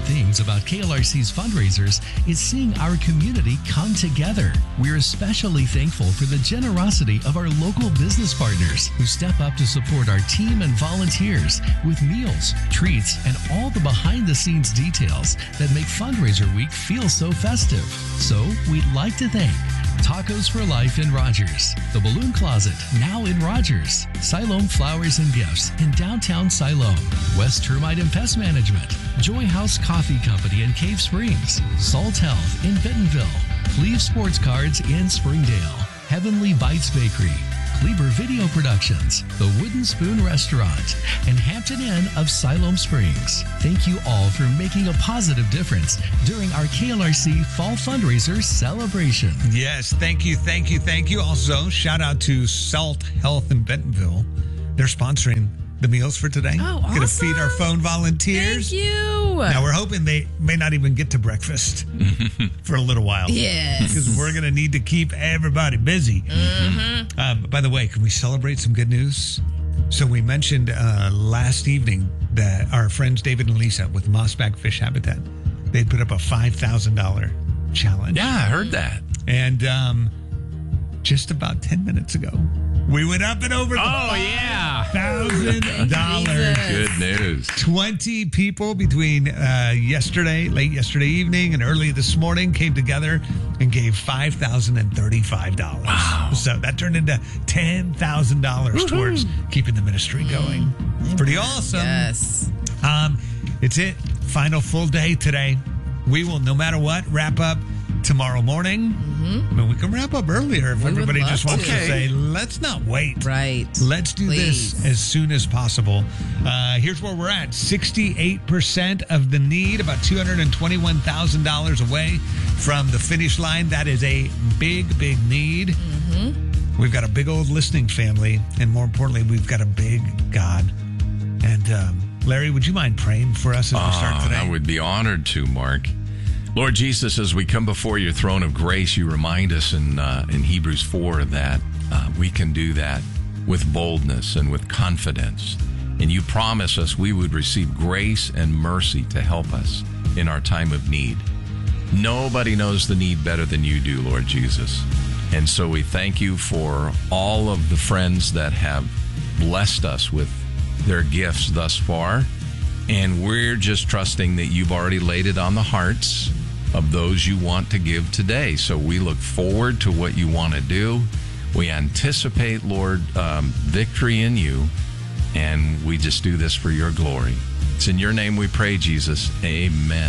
things about KLRC's fundraisers is seeing our community come together. We're especially thankful for the generosity of our local business partners who step up to support our team and volunteers with meals, treats, and all the behind-the-scenes details that make Fundraiser Week feel so festive. So we'd like to thank Tacos for Life in Rogers, The Balloon Closet, now in Rogers, Siloam Flowers and Gifts in downtown Siloam, West Termite and Pest Management, Joy House Coffee Company in Cave Springs, Salt Health in Bentonville, Cleve Sports Cards in Springdale, Heavenly Bites Bakery, Kleber Video Productions, The Wooden Spoon Restaurant, and Hampton Inn of Siloam Springs. Thank you all for making a positive difference during our KLRC Fall Fundraiser celebration. Yes, thank you, thank you, thank you. Also, shout out to Salt Health in Bentonville. They're sponsoring the meals for today. Oh, awesome. Going to feed our phone volunteers. Thank you. Now, we're hoping they may not even get to breakfast for a little while. Yes. Because we're going to need to keep everybody busy. Mm-hmm. By the way, can we celebrate some good news? So we mentioned last evening that our friends David and Lisa with Mossback Fish Habitat, they put up a $5,000 challenge. Yeah, I heard that. And just about 10 minutes ago, we went up and over the $5,000. Good news. 20 people between late yesterday evening and early this morning came together and gave $5,035. Wow. So that turned into $10,000 towards keeping the ministry going. It's pretty awesome. Yes. It's it. Final full day today. We will, no matter what, wrap up tomorrow morning. I mean, we can wrap up earlier if everybody just wants to say, let's not wait. Right. Let's do this as soon as possible. Here's where we're at. 68% of the need, about $221,000 away from the finish line. That is a big, big need. We've got a big old listening family, and more importantly, we've got a big God. And Larry, would you mind praying for us as we start today? I would be honored to, Mark. Lord Jesus, as we come before your throne of grace, you remind us in Hebrews 4 that we can do that with boldness and with confidence. And you promise us we would receive grace and mercy to help us in our time of need. Nobody knows the need better than you do, Lord Jesus. And so we thank you for all of the friends that have blessed us with their gifts thus far. And we're just trusting that you've already laid it on the hearts of those you want to give today. So we look forward to what you want to do. We anticipate, Lord, victory in you, and we just do this for your glory. It's in your name we pray, Jesus. Amen.